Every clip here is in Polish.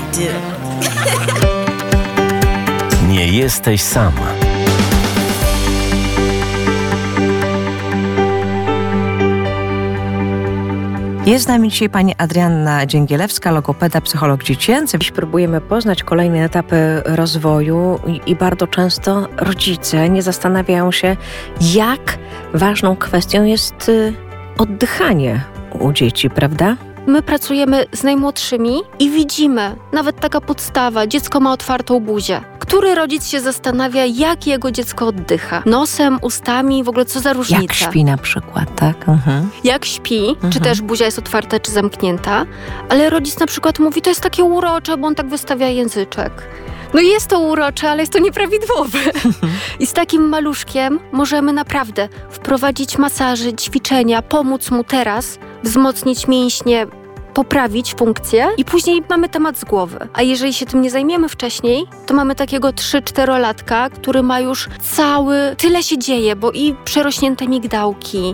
do. Nie jesteś sam. Jest z nami dzisiaj pani Adrianna Dzięgielewska, logopeda, psycholog dziecięcy. Dziś próbujemy poznać kolejne etapy rozwoju i bardzo często rodzice nie zastanawiają się, jak ważną kwestią jest oddychanie u dzieci, prawda? My pracujemy z najmłodszymi i widzimy, nawet taka podstawa, dziecko ma otwartą buzię. Który rodzic się zastanawia, jak jego dziecko oddycha? Nosem, ustami, w ogóle co za różnica? Jak śpi na przykład, tak? Jak śpi, czy też buzia jest otwarta, czy zamknięta, ale rodzic na przykład mówi, to jest takie urocze, bo on tak wystawia języczek. No jest to urocze, ale jest to nieprawidłowe. I z takim maluszkiem możemy naprawdę wprowadzić masaże, ćwiczenia, pomóc mu teraz, wzmocnić mięśnie, poprawić funkcję i później mamy temat z głowy. A jeżeli się tym nie zajmiemy wcześniej, to mamy takiego 3-4-latka, który ma już tyle się dzieje, bo i przerośnięte migdałki,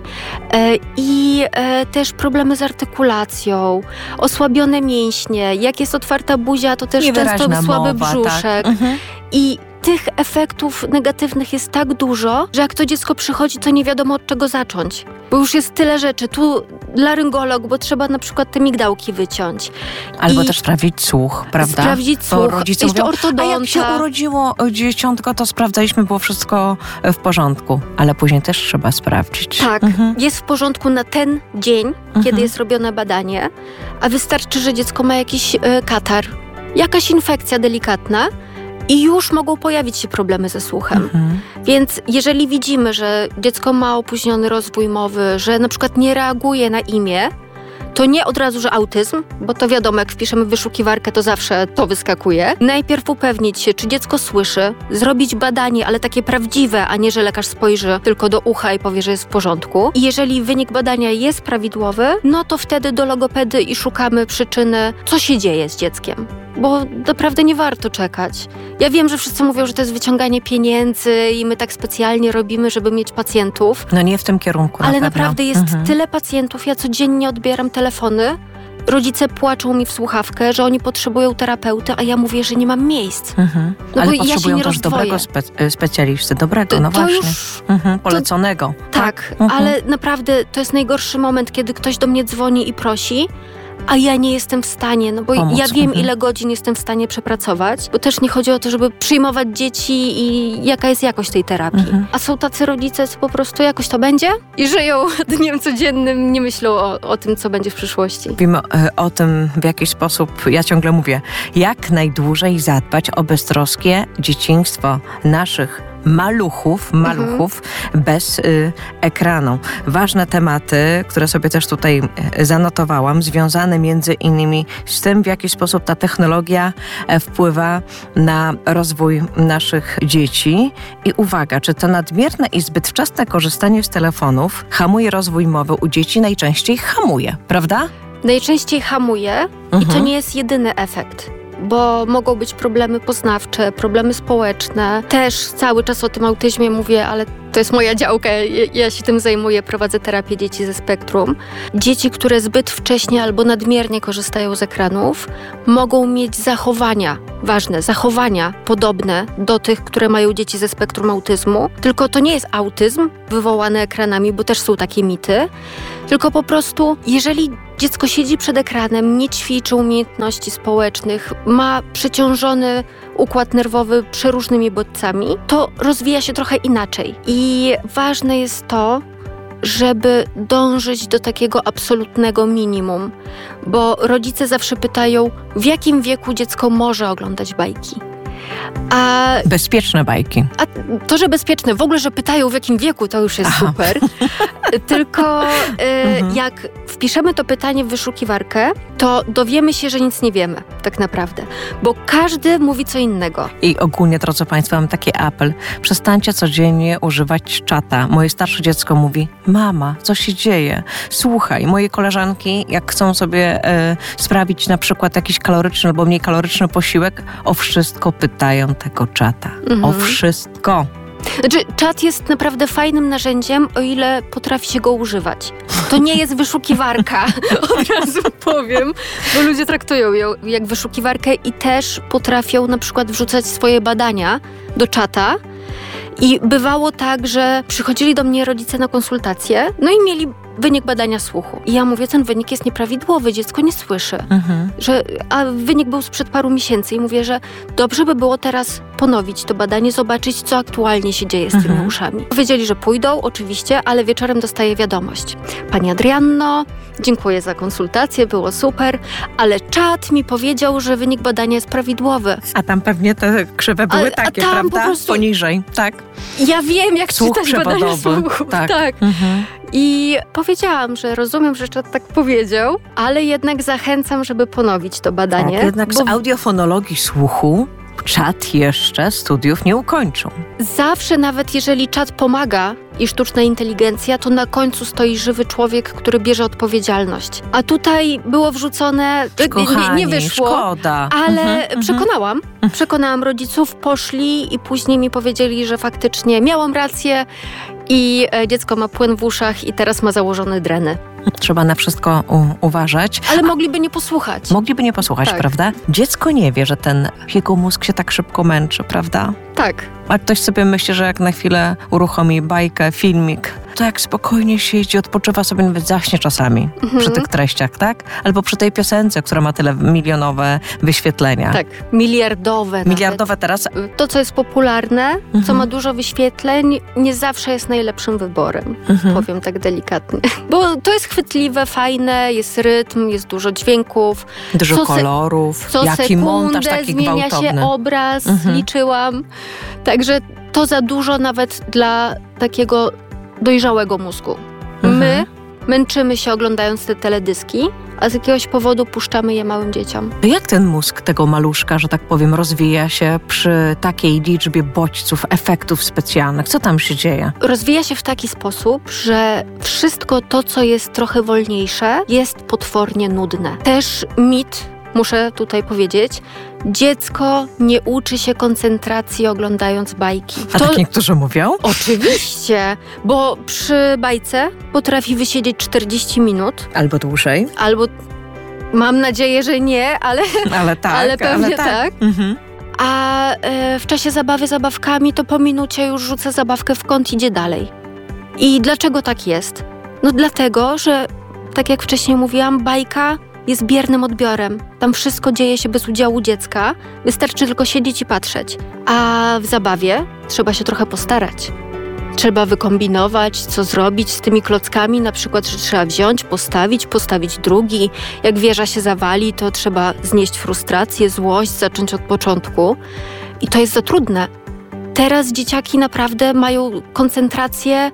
też problemy z artykulacją, osłabione mięśnie, jak jest otwarta buzia, to też często słaby brzuszek. Tak. I tych efektów negatywnych jest tak dużo, że jak to dziecko przychodzi, to nie wiadomo od czego zacząć. Bo już jest tyle rzeczy. Tu laryngolog, bo trzeba na przykład te migdałki wyciąć. Albo też sprawdzić słuch, prawda? Sprawdzić słuch, rodzice jeszcze mówią, ortodonta. A jak się urodziło dzieciątko, to sprawdzaliśmy, było wszystko w porządku. Ale później też trzeba sprawdzić. Tak, jest w porządku na ten dzień, kiedy jest robione badanie, a wystarczy, że dziecko ma jakiś katar, jakaś infekcja delikatna, i już mogą pojawić się problemy ze słuchem. Więc jeżeli widzimy, że dziecko ma opóźniony rozwój mowy, że na przykład nie reaguje na imię, to nie od razu, że autyzm, bo to wiadomo, jak wpiszemy w wyszukiwarkę, to zawsze to wyskakuje. Najpierw upewnić się, czy dziecko słyszy, zrobić badanie, ale takie prawdziwe, a nie, że lekarz spojrzy tylko do ucha i powie, że jest w porządku. I jeżeli wynik badania jest prawidłowy, no to wtedy do logopedy i szukamy przyczyny, co się dzieje z dzieckiem. Bo naprawdę nie warto czekać. Ja wiem, że wszyscy mówią, że to jest wyciąganie pieniędzy i my tak specjalnie robimy, żeby mieć pacjentów. No nie w tym kierunku. Ale naprawdę jest tyle pacjentów. Ja codziennie odbieram telefony. Rodzice płaczą mi w słuchawkę, że oni potrzebują terapeuty, a ja mówię, że nie mam miejsc. No ale bo potrzebują ja się nie też dobrego specjalisty, dobrego, no właśnie. Już, poleconego. Tak, ale naprawdę to jest najgorszy moment, kiedy ktoś do mnie dzwoni i prosi, a ja nie jestem w stanie, no bo pomóc. Ja wiem, ile godzin jestem w stanie przepracować, bo też nie chodzi o to, żeby przyjmować dzieci i jaka jest jakość tej terapii. A są tacy rodzice, co po prostu jakoś to będzie i żyją dniem codziennym, nie myślą o tym, co będzie w przyszłości. Mówimy o tym, w jaki sposób, ja ciągle mówię, jak najdłużej zadbać o beztroskie dzieciństwo naszych maluchów bez ekranu. Ważne tematy, które sobie też tutaj zanotowałam, związane między innymi z tym, w jaki sposób ta technologia wpływa na rozwój naszych dzieci. I uwaga, czy to nadmierne i zbyt wczesne korzystanie z telefonów hamuje rozwój mowy u dzieci? Najczęściej hamuje, prawda? Najczęściej hamuje i to nie jest jedyny efekt. Bo mogą być problemy poznawcze, problemy społeczne. Też cały czas o tym autyzmie mówię, ale to jest moja działka, ja się tym zajmuję, prowadzę terapię dzieci ze spektrum. Dzieci, które zbyt wcześnie albo nadmiernie korzystają z ekranów, mogą mieć zachowania podobne do tych, które mają dzieci ze spektrum autyzmu. Tylko to nie jest autyzm wywołany ekranami, bo też są takie mity, tylko po prostu, jeżeli dziecko siedzi przed ekranem, nie ćwiczy umiejętności społecznych, ma przeciążony układ nerwowy przeróżnymi bodźcami, to rozwija się trochę inaczej. I ważne jest to, żeby dążyć do takiego absolutnego minimum, bo rodzice zawsze pytają, w jakim wieku dziecko może oglądać bajki. Bezpieczne bajki. A to, że bezpieczne, w ogóle, że pytają w jakim wieku, to już jest super. Tylko jak wpiszemy to pytanie w wyszukiwarkę, to dowiemy się, że nic nie wiemy tak naprawdę. Bo każdy mówi co innego. I ogólnie, drodzy Państwo, mam taki apel. Przestańcie codziennie używać czata. Moje starsze dziecko mówi, mama, co się dzieje? Słuchaj, moje koleżanki, jak chcą sobie sprawić na przykład jakiś kaloryczny albo mniej kaloryczny posiłek, o wszystko pytają tego czata. O wszystko. Znaczy, czat jest naprawdę fajnym narzędziem, o ile potrafi się go używać. To nie jest wyszukiwarka, od razu powiem, bo ludzie traktują ją jak wyszukiwarkę i też potrafią na przykład wrzucać swoje badania do czata. I bywało tak, że przychodzili do mnie rodzice na konsultacje, no i mieli wynik badania słuchu. I ja mówię, ten wynik jest nieprawidłowy, dziecko nie słyszy. A wynik był sprzed paru miesięcy i mówię, że dobrze by było teraz ponowić to badanie, zobaczyć, co aktualnie się dzieje z tymi uszami. Powiedzieli, że pójdą, oczywiście, ale wieczorem dostaję wiadomość. Pani Adrianno, dziękuję za konsultację, było super, ale czat mi powiedział, że wynik badania jest prawidłowy. A tam pewnie te krzywe były takie, tam prawda? po prostu... Poniżej, tak. Ja wiem, jak Słuch czytać badania słuchu. Tak. I powiedziałam, że rozumiem, że czat tak powiedział, ale jednak zachęcam, żeby ponowić to badanie. Tak, jednak z audiofonologii słuchu czat jeszcze studiów nie ukończył. Zawsze, nawet jeżeli czat pomaga i sztuczna inteligencja, to na końcu stoi żywy człowiek, który bierze odpowiedzialność. A tutaj było wrzucone, Kochani, nie wyszło, szkoda. ale przekonałam rodziców, poszli i później mi powiedzieli, że faktycznie miałam rację i dziecko ma płyn w uszach i teraz ma założone dreny. Trzeba na wszystko uważać. Ale mogliby nie posłuchać. Mogliby nie posłuchać, tak. Prawda? Dziecko nie wie, że ten jego mózg się tak szybko męczy, prawda? Tak. A ktoś sobie myśli, że jak na chwilę uruchomi bajkę, filmik, to jak spokojnie siedzi, odpoczywa sobie, nawet zaśnie czasami przy tych treściach, tak? Albo przy tej piosence, która ma tyle milionowe wyświetlenia. Tak, miliardowe Miliardowe teraz. To, co jest popularne, co ma dużo wyświetleń, nie zawsze jest najlepszym wyborem. Powiem tak delikatnie. Bo to jest chwytliwe, fajne, jest rytm, jest dużo dźwięków. Dużo kolorów. Jaki montaż taki zmienia gwałtowny. się obraz, liczyłam. Także to za dużo nawet dla takiego dojrzałego mózgu. My męczymy się oglądając te teledyski, a z jakiegoś powodu puszczamy je małym dzieciom. Jak ten mózg tego maluszka, że tak powiem, rozwija się przy takiej liczbie bodźców, efektów specjalnych? Co tam się dzieje? Rozwija się w taki sposób, że wszystko to, co jest trochę wolniejsze, jest potwornie nudne. Też mit, muszę tutaj powiedzieć, dziecko nie uczy się koncentracji oglądając bajki. A tak niektórzy mówią? Oczywiście, bo przy bajce potrafi wysiedzieć 40 minut. Albo dłużej. Albo, mam nadzieję, że nie, ale tak. ale pewnie tak. A w czasie zabawy zabawkami to po minucie już rzuca zabawkę w kąt i idzie dalej. I dlaczego tak jest? No dlatego, że tak jak wcześniej mówiłam, bajka jest biernym odbiorem. Tam wszystko dzieje się bez udziału dziecka. Wystarczy tylko siedzieć i patrzeć. A w zabawie trzeba się trochę postarać. Trzeba wykombinować, co zrobić z tymi klockami. Na przykład, że trzeba wziąć, postawić drugi. Jak wieża się zawali, to trzeba znieść frustrację, złość, zacząć od początku. I to jest za trudne. Teraz dzieciaki naprawdę mają koncentrację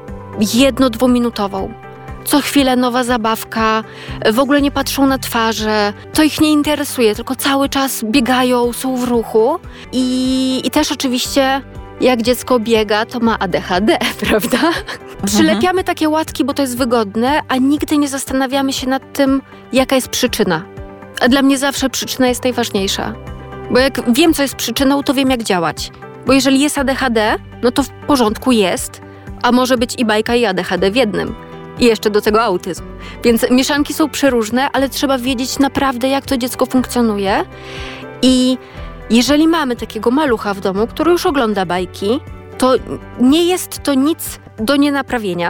1-2-minutową. Co chwilę nowa zabawka, w ogóle nie patrzą na twarze, to ich nie interesuje, tylko cały czas biegają, są w ruchu. I też oczywiście, jak dziecko biega, to ma ADHD, prawda? Przylepiamy takie łatki, bo to jest wygodne, a nigdy nie zastanawiamy się nad tym, jaka jest przyczyna. A dla mnie zawsze przyczyna jest najważniejsza. Bo jak wiem, co jest przyczyną, to wiem, jak działać. Bo jeżeli jest ADHD, no to w porządku jest, a może być i bajka, i ADHD w jednym. I jeszcze do tego autyzm. Więc mieszanki są przeróżne, ale trzeba wiedzieć naprawdę, jak to dziecko funkcjonuje. I jeżeli mamy takiego malucha w domu, który już ogląda bajki, to nie jest to nic do nienaprawienia,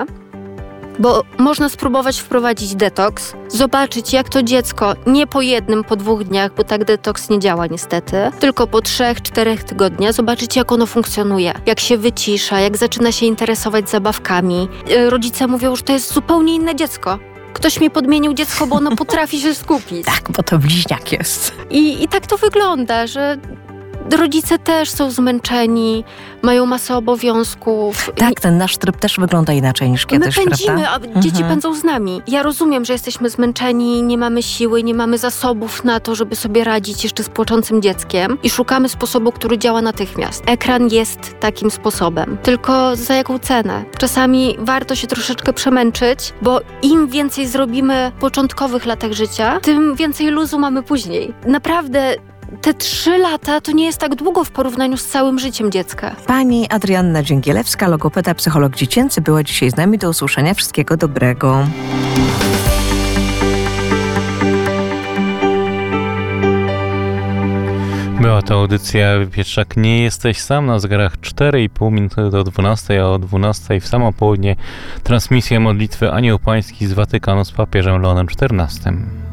bo można spróbować wprowadzić detoks, zobaczyć, jak to dziecko nie po 1, po 2 dniach, bo tak detoks nie działa niestety, tylko po 3-4 tygodniach, zobaczyć, jak ono funkcjonuje, jak się wycisza, jak zaczyna się interesować zabawkami. Rodzice mówią, że to jest zupełnie inne dziecko. Ktoś mi podmienił dziecko, bo ono potrafi się skupić. Tak, bo to bliźniak jest. I tak to wygląda, że rodzice też są zmęczeni, mają masę obowiązków. Tak, ten nasz tryb też wygląda inaczej niż kiedyś, my pędzimy, prawda? a dzieci pędzą z nami. Ja rozumiem, że jesteśmy zmęczeni, nie mamy siły, nie mamy zasobów na to, żeby sobie radzić jeszcze z płaczącym dzieckiem i szukamy sposobu, który działa natychmiast. Ekran jest takim sposobem. Tylko za jaką cenę? Czasami warto się troszeczkę przemęczyć, bo im więcej zrobimy w początkowych latach życia, tym więcej luzu mamy później. Naprawdę te 3 lata to nie jest tak długo w porównaniu z całym życiem dziecka. Pani Adrianna Dzięgielewska, logopeda, psycholog dziecięcy, była dzisiaj z nami. Do usłyszenia. Wszystkiego dobrego. Była to audycja Pietrzak Nie jesteś sam, na zegarach 4,5 minuty do 12, a o 12 w samo południe transmisja modlitwy Anioł Pański z Watykanu z papieżem Leonem XIV.